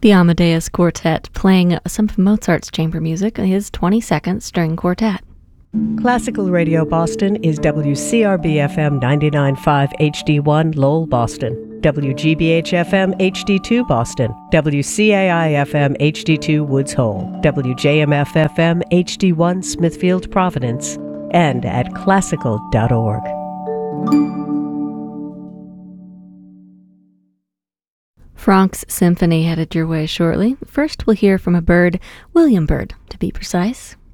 The Amadeus Quartet playing some of Mozart's chamber music, his 22nd string quartet. Classical Radio Boston is WCRB-FM 99.5 HD1 Lowell, Boston, WGBH-FM HD2 Boston, WCAI-FM HD2 Woods Hole, WJMF-FM HD1 Smithfield, Providence, and at classical.org. Franck's Symphony headed your way shortly. First, we'll hear from a bird, William Byrd, to be precise.